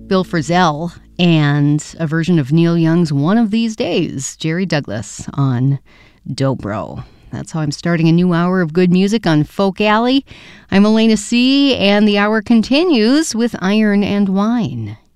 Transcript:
Bill Frisell, and a version of Neil Young's One of These Days, Jerry Douglas on Dobro. That's how I'm starting a new hour of good music on Folk Alley. I'm Elena C., and the hour continues with Iron and Wine.